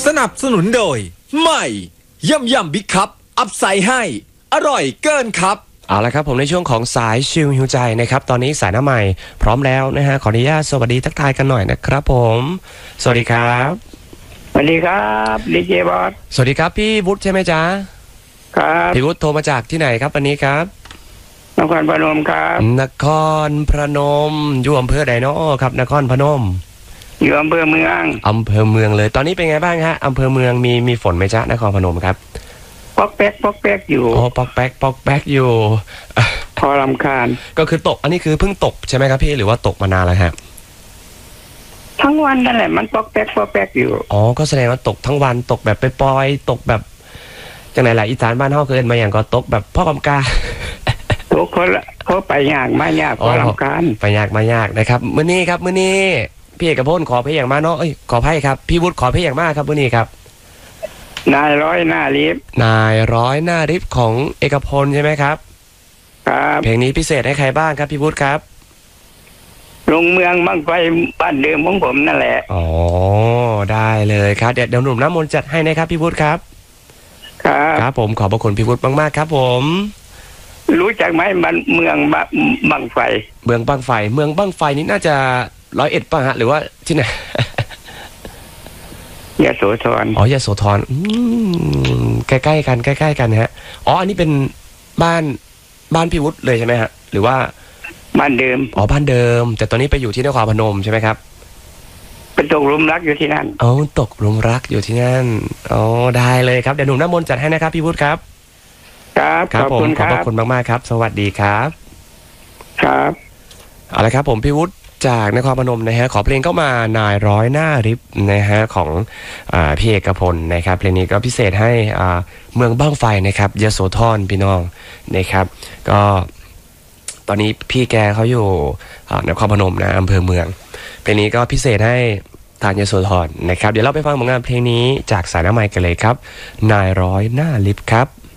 นับสนุนโดยใหม่ย่ำบิ๊กคัพอัพไซด์ให้อร่อยเกินครับเอาละครับผมในช่วงของสายชิลหิวใจนะครับตอนนี้สายหน้าใหม่พร้อมแล้วนะฮะขออนุญาตสวัสดีทักทายกันหน่อยนะครับผมสวัสดีครับสวัสดีครับดีเจบอสสวัสดีครับพี่วุฒิใช่ไหมจ๊ะครับพี่วุฒิโทรมาจากที่ไหนครับวันนี้ครับนครพนมครับนครพนมอยู่อำเภอใดเนาะครับนครพนมอยู่อำเภอเมืองเลยตอนนี้เป็นไงบ้างฮะอำเภอเมืองมีฝนไหมจ๊ะนครพนมครับปอกแป๊กอยู่ปอกแป๊กอยู่พอรำคาญก็คือตกอันนี้คือเพิ่งตกใช่ไหมครับพี่หรือว่าตกมานานแล้วฮะทั้งวันนั่นแหละมันปอกแป๊กอยู่อ๋อก็แสดงว่าตกทั้งวันตกแบบไปปล่อยตกแบบจังไหนล่ะอีสานบ้านเฮาเคยเอิ้นมาอย่างก็ตกแบบพ่อกำกาตกเขาไปยากมายากพอรำคาญไปยากมายากนะครับมื้อนี้พี่เอกพลขอเพลงอย่างมากเนาะขอไพ่ครับพี่วุฒิขอเพลงอย่างมากครับมื้อนี้ครับนายร้อยหน้าริฟของเอกพลใช่ไหมครับครับเพลงนี้พิเศษให้ใครบ้างครับพี่วุฒิครับลงเมืองบั้งไฟบ้านเดิมของผมนั่นแหละอ๋อได้เลยครับเดี๋ยวหนุ่มน้ำมนต์จัดให้นะครับพี่วุฒิครับครับผมขอบพระคุณพี่วุฒิมากๆครับผมรู้จักไหมมันเมืองบั้งไฟเมืองบั้งไฟนี่น่าจะ101ป่ะฮะหรือว่าที่ไหนยโสธรอ๋อยโสธรใกล้ๆกันฮะอ๋ออันนี้เป็นบ้านพี่วุฒิเลยใช่ไหมฮะหรือว่าบ้านเดิมอ๋อบ้านเดิมแต่ตอนนี้ไปอยู่ที่นครพนมใช่ไหมครับเป็นตกหลุมรักอยู่ที่นั่นอ๋อตกหลุมรักอยู่ที่นั่นอ๋อได้เลยครับเดี๋ยวหนุ่มน้ำมนต์จัดให้นะครับพี่วุฒิครับครับขอบคุณครับขอบคุณมากๆครับสวัสดีครับครับเอาละครับผมพี่วุฒิจากนครพนมนะฮะขอเพลงเข้ามานายร้อยหน้าริฟนะฮะของพี่เอกพลนะครับเพลงนี้ก็พิเศษให้เมืองบ้างไฟนะครับยโสธรพี่น้องนะครับก็ตอนนี้พี่แกเขาอยู่นครพนมนะอำเภอเมืองเพลงนี้ก็พิเศษให้ทางยโสธรนะครับเดี๋ยวเราไปฟังผลงานเพลงนี้จากสายน้ำไม้กันเลยครับนายร้อยหน้าริฟครับ